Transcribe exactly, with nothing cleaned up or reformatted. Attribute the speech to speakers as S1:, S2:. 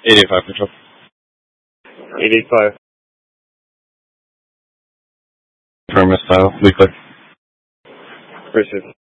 S1: eight eight five control.
S2: eight eight five.
S1: Confirm missile, we clear.
S2: Received.